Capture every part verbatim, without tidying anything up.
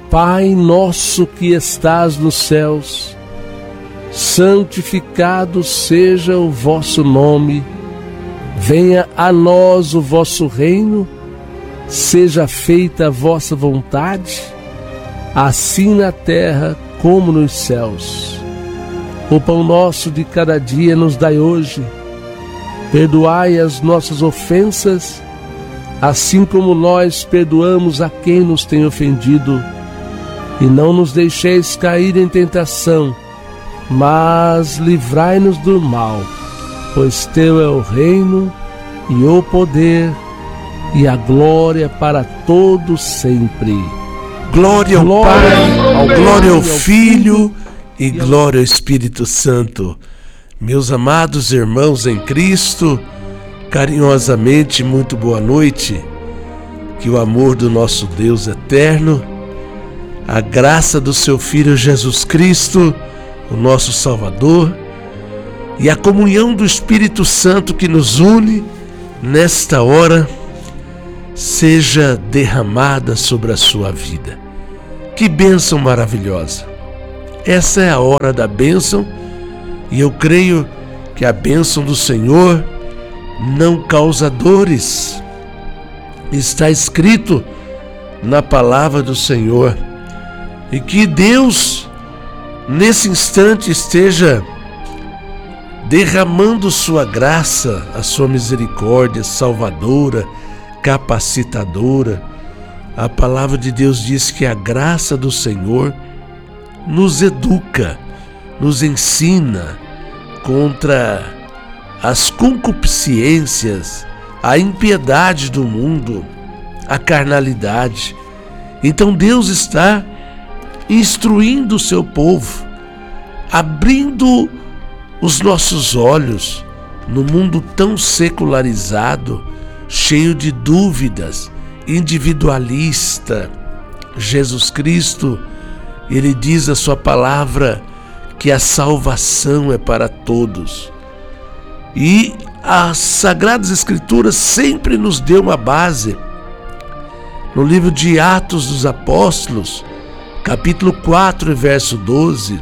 Pai nosso que estás nos céus, santificado seja o vosso nome. Venha a nós o vosso reino, seja feita a vossa vontade, assim na terra como nos céus. O pão nosso de cada dia nos dai hoje. Perdoai as nossas ofensas, assim como nós perdoamos a quem nos tem ofendido. E não nos deixeis cair em tentação, mas livrai-nos do mal, pois teu é o reino e o poder e a glória para todos sempre. Glória ao Glória Pai, ao glória ao Filho Filho e glória ao Espírito Santo. Meus amados irmãos em Cristo, carinhosamente, muito boa noite. Que o amor do nosso Deus eterno, a graça do seu Filho Jesus Cristo, o nosso Salvador, e a comunhão do Espírito Santo que nos une nesta hora, seja derramada sobre a sua vida. Que bênção maravilhosa! Essa é a hora da bênção, e eu creio que a bênção do Senhor não causa dores. Está escrito na palavra do Senhor. E que Deus, nesse instante, esteja derramando sua graça, a sua misericórdia salvadora, capacitadora. A palavra de Deus diz que a graça do Senhor nos educa, nos ensina contra as concupiscências, a impiedade do mundo, a carnalidade. Então Deus está instruindo o seu povo, abrindo os nossos olhos no mundo tão secularizado, cheio de dúvidas, individualista. Jesus Cristo, Ele diz a sua palavra que a salvação é para todos. E as Sagradas Escrituras sempre nos deu uma base. No livro de Atos dos Apóstolos, capítulo quatro, verso doze,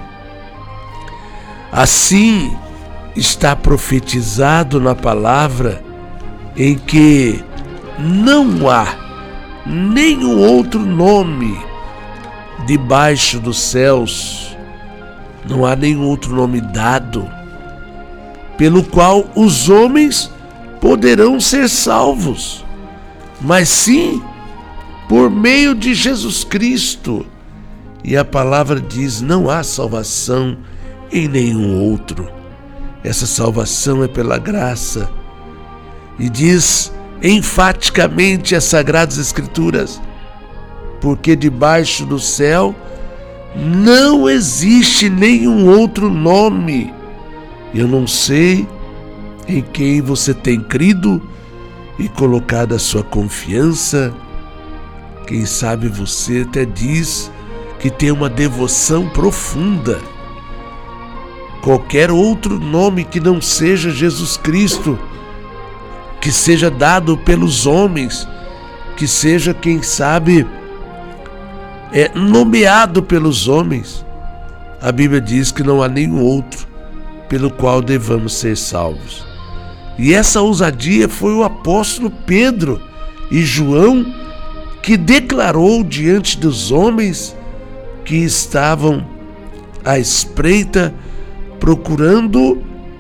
assim está profetizado na palavra em que não há nenhum outro nome debaixo dos céus, não há nenhum outro nome dado pelo qual os homens poderão ser salvos, mas sim por meio de Jesus Cristo. E a palavra diz: não há salvação em nenhum outro. Essa salvação é pela graça. E diz enfaticamente as Sagradas Escrituras: porque debaixo do céu não existe nenhum outro nome. Eu não sei em quem você tem crido e colocado a sua confiança. Quem sabe você até diz que tem uma devoção profunda. Qualquer outro nome que não seja Jesus Cristo, que seja dado pelos homens, que seja, quem sabe, é nomeado pelos homens, a Bíblia diz que não há nenhum outro pelo qual devamos ser salvos. E essa ousadia foi o apóstolo Pedro e João que declarou diante dos homens que estavam à espreita, procurando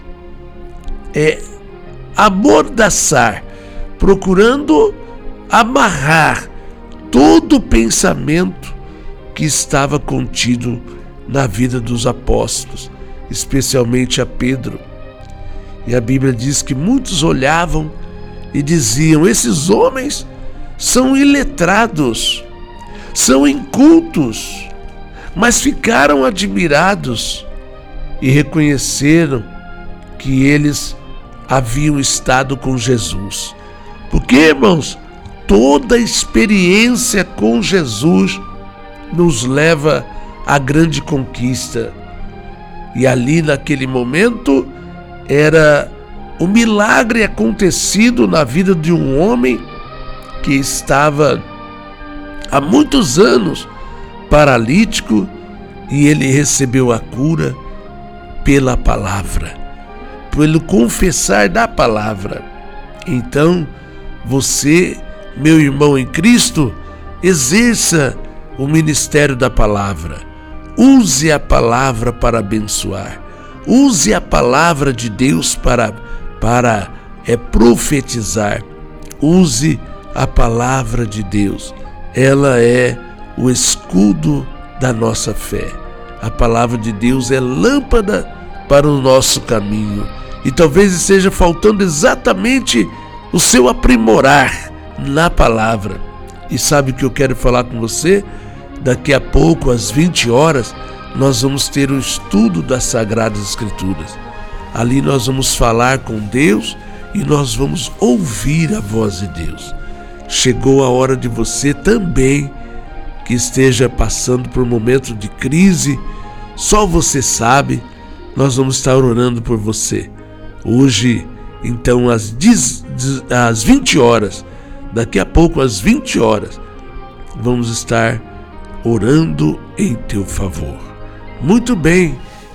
é, amordaçar, procurando amarrar todo o pensamento que estava contido na vida dos apóstolos, especialmente a Pedro. E a Bíblia diz que muitos olhavam e diziam: esses homens são iletrados, são incultos, mas ficaram admirados e reconheceram que eles haviam estado com Jesus. Porque, irmãos, toda experiência com Jesus nos leva à grande conquista. E ali, naquele momento, era o milagre acontecido na vida de um homem que estava há muitos anos paralítico e ele recebeu a cura pela palavra, pelo confessar da palavra. Então, você, meu irmão em Cristo, exerça o ministério da palavra. Use a palavra para abençoar. Use a palavra de Deus para, para é, profetizar. Use a palavra de Deus. Ela é o escudo da nossa fé. A palavra de Deus é lâmpada para o nosso caminho. E talvez esteja faltando exatamente o seu aprimorar na palavra. E sabe o que eu quero falar com você? Daqui a pouco, às vinte horas, nós vamos ter o estudo das Sagradas Escrituras. Ali nós vamos falar com Deus e nós vamos ouvir a voz de Deus. Chegou a hora de você também, que esteja passando por um momento de crise, só você sabe, nós vamos estar orando por você. Hoje, então, às, às vinte horas, daqui a pouco, às vinte horas, vamos estar orando em teu favor. Muito bem,